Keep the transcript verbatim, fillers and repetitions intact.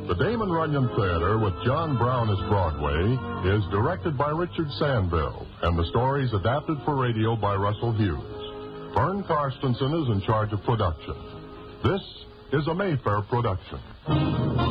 The Damon Runyon Theater with John Brown as Broadway is directed by Richard Sandville, and the story is adapted for radio by Russell Hughes. Vern Karstensen is in charge of production. This is a Mayfair production.